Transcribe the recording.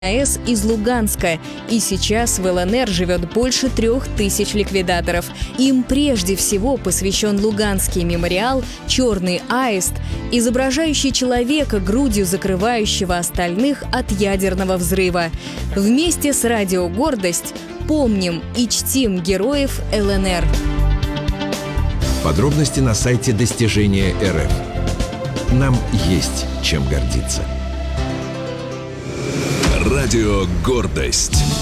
АЭС из Луганска. И сейчас в ЛНР живет больше 3000 ликвидаторов. Им прежде всего посвящен Луганский мемориал «Черный аист», изображающий человека, грудью закрывающего остальных от ядерного взрыва. Вместе с «Радио Гордость» помним и чтим героев ЛНР. Подробности на сайте Достижения РФ. Нам есть чем гордиться. Радио «Гордость».